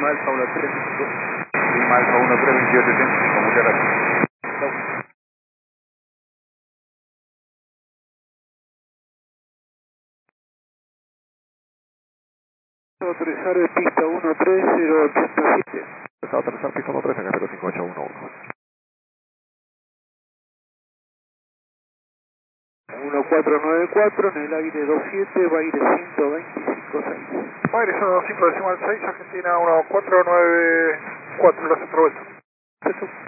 Alfa 1325. Lima Alfa 132875, muchas gracias. Chau. 130 de pista 13087. Estado aterrizar pista 13 en 05811. 1494 en el aire 27, va aire 125.6. Aire 125 decimal 6, Argentina 1494, la centro vuelta. Eso.